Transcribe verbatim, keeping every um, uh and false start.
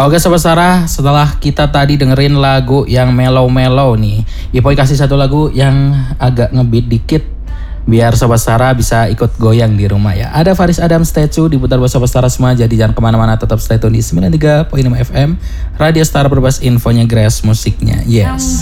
Oke Sobat Sarah, setelah kita tadi dengerin lagu yang mellow-mellow nih, Ipoi kasih satu lagu yang agak ngebeat dikit biar Sobat Sarah bisa ikut goyang di rumah ya. Ada Faris Adam Statue diputar buat Sobat Sarah semua, jadi jangan kemana-mana, tetap stay tune di sembilan puluh tiga koma enam F M Radio Star Berbahasa Infonya Grace musiknya. Yes.